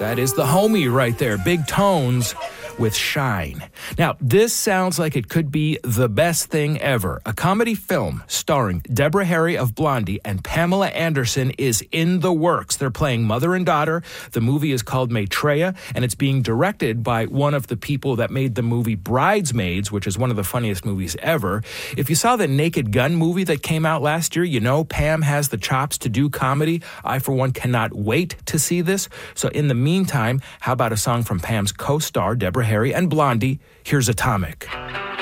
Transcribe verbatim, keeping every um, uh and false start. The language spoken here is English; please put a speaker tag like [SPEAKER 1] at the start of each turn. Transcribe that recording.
[SPEAKER 1] That is the homie right there. Big Tones with Shine. Now, this sounds like it could be the best thing ever. A comedy film starring Deborah Harry of Blondie and Pamela Anderson is in the works. They're playing mother and daughter. The movie is called Maitreya, and it's being directed by one of the people that made the movie Bridesmaids, which is one of the funniest movies ever. If you saw the Naked Gun movie that came out last year, you know Pam has the chops to do comedy. I, for one, cannot wait to see this. So in the meantime, how about a song from Pam's co-star, Deborah Harry and Blondie? Here's Atomic.